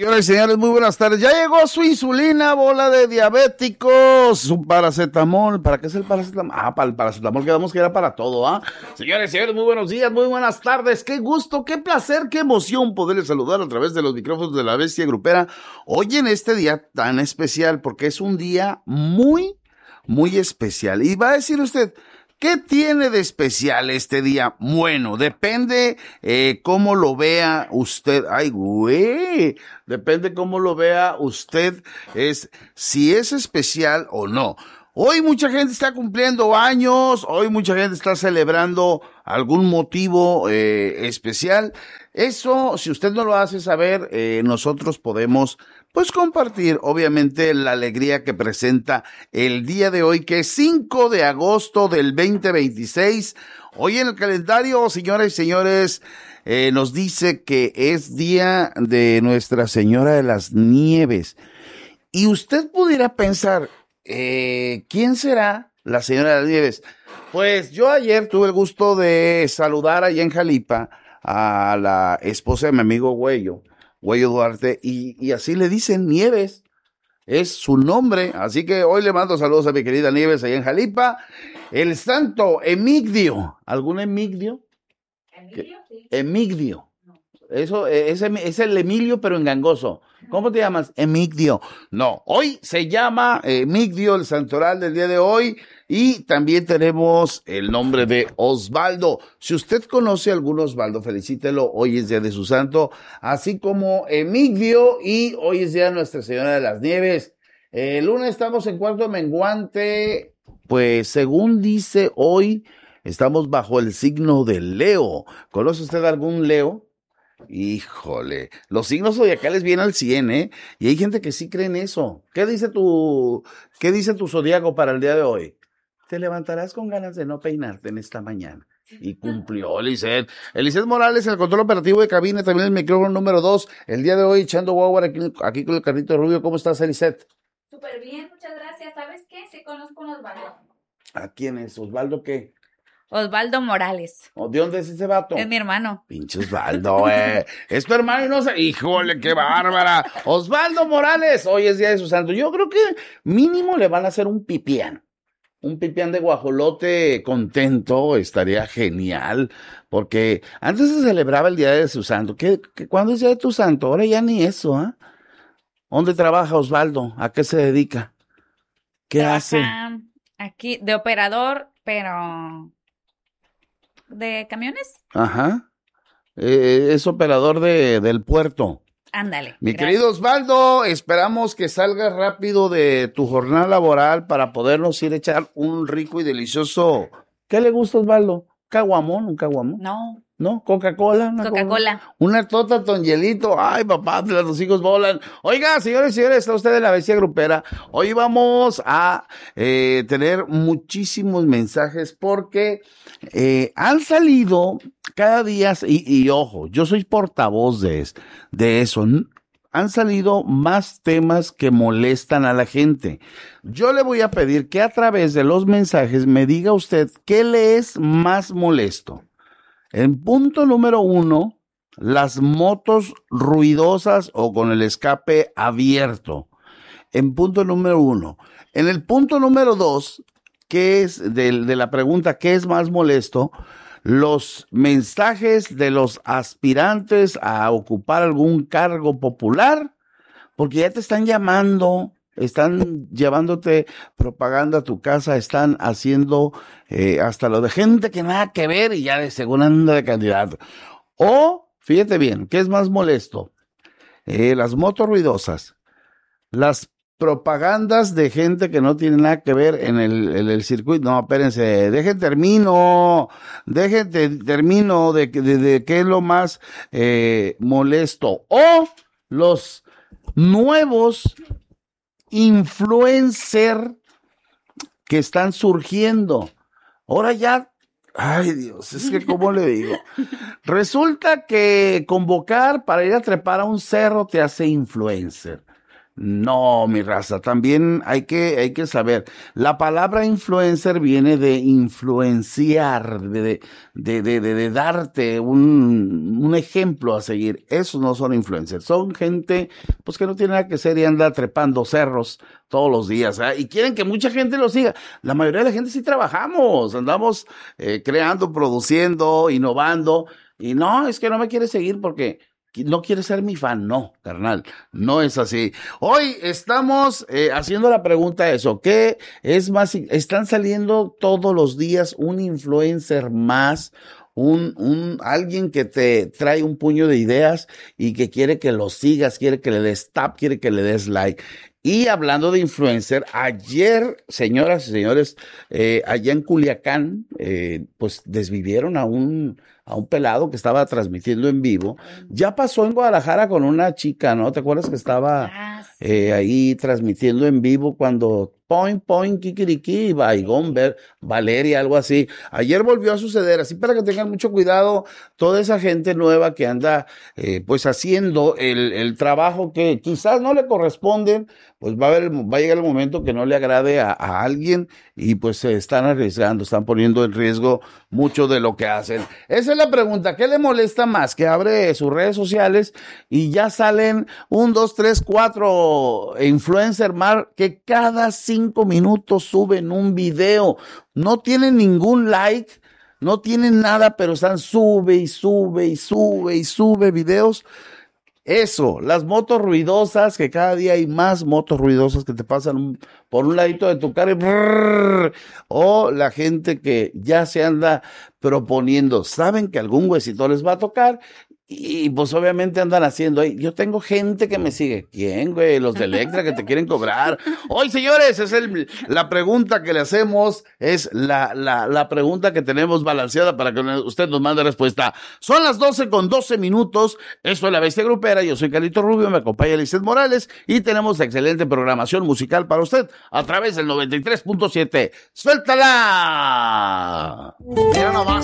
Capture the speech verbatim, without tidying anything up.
Señoras y señores, muy buenas tardes. Ya llegó su insulina, bola de diabéticos, su paracetamol. ¿Para qué es el paracetamol? Ah, para el paracetamol, quedamos que era para todo, ¿ah? Señores y señores, muy buenos días, muy buenas tardes. Qué gusto, qué placer, qué emoción poderles saludar a través de los micrófonos de la Bestia Grupera. Hoy en este día tan especial, porque es un día muy, muy especial. Y va a decir usted, ¿qué tiene de especial este día? Bueno, depende eh, cómo lo vea usted. Ay, güey, depende cómo lo vea usted, es si es especial o no. Hoy mucha gente está cumpliendo años, hoy mucha gente está celebrando algún motivo eh, especial. Eso, si usted no lo hace saber, eh, nosotros podemos pues compartir, obviamente, la alegría que presenta el día de hoy, que es cinco de agosto del veinte veintiséis. Hoy en el calendario, señoras y señores, eh, nos dice que es día de Nuestra Señora de las Nieves. Y usted pudiera pensar, eh, ¿quién será la Señora de las Nieves? Pues yo ayer tuve el gusto de saludar allá en Jalipa a la esposa de mi amigo Güello. Güello Duarte, y, y así le dicen Nieves, es su nombre, así que hoy le mando saludos a mi querida Nieves allá en Jalipa. El santo Emigdio, ¿algún Emigdio? Emilio, sí. Emigdio, eso es, es el Emilio pero en gangoso. ¿Cómo te llamas? Emigdio. No, hoy se llama Emigdio, el santoral del día de hoy, y también tenemos el nombre de Osvaldo. Si usted conoce a algún Osvaldo, felicítelo, hoy es día de su santo, así como Emigdio, y hoy es día de Nuestra Señora de las Nieves. El lunes estamos en cuarto menguante, pues según dice hoy, estamos bajo el signo de Leo. ¿Conoce usted algún Leo? Híjole, los signos zodiacales vienen al cien, ¿eh? Y hay gente que sí cree en eso. ¿Qué dice tu, qué dice tu zodiaco para el día de hoy? Te levantarás con ganas de no peinarte en esta mañana. Y cumplió, Eliseth. Eliseth Morales, el control operativo de cabina, también el micrófono número dos. El día de hoy, echando guagua aquí, aquí con el carrito rubio. ¿Cómo estás, Eliseth? Súper bien, muchas gracias. ¿Sabes qué? Sí conozco a Osvaldo. ¿A quién es? ¿Osvaldo qué? Osvaldo Morales. ¿De dónde es ese vato? Es mi hermano. Pinche Osvaldo, eh. Es tu hermano y no sé. Híjole, qué bárbara. Osvaldo Morales, hoy es día de su santo. Yo creo que mínimo le van a hacer un pipián. Un pipián de guajolote contento, estaría genial. Porque antes se celebraba el día de su santo. ¿Qué, qué, ¿Cuándo es día de tu santo? Ahora ya ni eso, ¿ah? ¿eh? ¿Dónde trabaja Osvaldo? ¿A qué se dedica? ¿Qué Trabaja hace? Aquí de operador, pero ¿de camiones? Ajá. Eh, es operador de, del puerto. Ándale. Mi gracias. querido Osvaldo, esperamos que salgas rápido de tu jornada laboral para podernos ir a echar un rico y delicioso. ¿Qué le gusta, Osvaldo? ¿Caguamón? ¿Un caguamón? No. ¿No? ¿Coca-Cola? Coca-Cola. Una tota con hielito. Ay, papá, los hijos volan. Oiga, señores y señores, está usted en la Bestia Grupera. Hoy vamos a eh, tener muchísimos mensajes porque eh, han salido cada día, y, y ojo, yo soy portavoz de, de eso, han salido más temas que molestan a la gente. Yo le voy a pedir que a través de los mensajes me diga usted qué le es más molesto. En punto número uno, las motos ruidosas o con el escape abierto. En punto número uno. En el punto número dos, que es de, de la pregunta, ¿qué es más molesto? Los mensajes de los aspirantes a ocupar algún cargo popular, porque ya te están llamando, están llevándote propaganda a tu casa, están haciendo eh, hasta lo de gente que nada que ver y ya de segunda de candidato. O, fíjate bien, ¿qué es más molesto? Eh, las motos ruidosas, las propagandas de gente que no tiene nada que ver en el, en el circuito. No, espérense, dejen termino, dejen termino de, de, de qué es lo más eh, molesto. O los nuevos influencer que están surgiendo. Ahora ya, ay Dios, es que ¿cómo le digo? Resulta que convocar para ir a trepar a un cerro te hace influencer. No, mi raza, también hay que, hay que saber, la palabra influencer viene de influenciar, de, de, de, de, de darte un, un ejemplo a seguir. Esos no son influencers, son gente pues que no tiene nada que hacer y anda trepando cerros todos los días, ¿eh? Y quieren que mucha gente lo siga. La mayoría de la gente sí trabajamos, andamos eh, creando, produciendo, innovando, y no, es que no me quiere seguir porque no quiere ser mi fan. No, carnal, no es así. Hoy estamos eh, haciendo la pregunta eso, ¿qué es más? Están saliendo todos los días un influencer más, un, un, alguien que te trae un puño de ideas y que quiere que lo sigas, quiere que le des tap, quiere que le des like. Y hablando de influencer, ayer, señoras y señores, eh, allá en Culiacán, eh, pues desvivieron a un, a un pelado que estaba transmitiendo en vivo. Ya pasó en Guadalajara con una chica, ¿no? ¿Te acuerdas que estaba eh, ahí transmitiendo en vivo cuando point, point, kikiriki, Baigón, Ver, Valeria, algo así? Ayer volvió a suceder, así para que tengan mucho cuidado toda esa gente nueva que anda eh, pues haciendo el, el trabajo que quizás no le corresponden, pues va a haber, va a llegar el momento que no le agrade a, a alguien y pues se están arriesgando, están poniendo en riesgo mucho de lo que hacen. Esa es la pregunta, ¿qué le molesta más? Que abre sus redes sociales y ya salen un, dos, tres, cuatro influencer más que cada cinco minutos suben un video, no tienen ningún like, no tienen nada, pero están sube y sube y sube y sube videos. Eso, las motos ruidosas, que cada día hay más motos ruidosas que te pasan un, por un ladito de tu cara y brrr, o la gente que ya se anda proponiendo, saben que algún huesito les va a tocar y pues obviamente andan haciendo ahí. Yo tengo gente que me sigue. ¿Quién, güey? Los de Electra que te quieren cobrar. Hoy, señores, es el, la pregunta que le hacemos, es la, la, la pregunta que tenemos balanceada para que usted nos mande respuesta. Son las doce con doce minutos. Esto es La Bestia Grupera. Yo soy Carlito Rubio, me acompaña Lizeth Morales y tenemos excelente programación musical para usted a través del noventa y tres punto siete. ¡Suéltala! Mira nomás.